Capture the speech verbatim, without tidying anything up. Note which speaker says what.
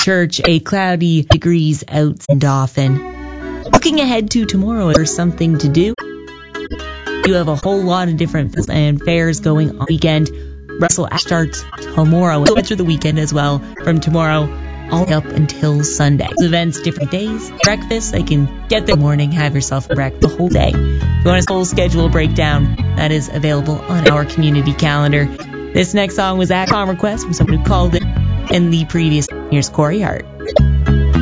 Speaker 1: church, a cloudy degrees out and often. Looking ahead to tomorrow, there's something to do. You have a whole lot of different and fairs going on weekend. Russell Ash starts tomorrow. We'll get through the weekend as well from tomorrow all the way up until Sunday. Events, different days. Breakfast, they can get there morning, have yourself a breakfast the whole day. If you want a full schedule breakdown, that is available on our community calendar. This next song was at on request from someone who called it in the previous. Here's Corey Hart.